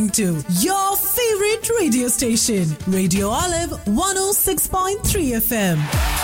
to your favorite radio station, Radio Olive 106.3 FM.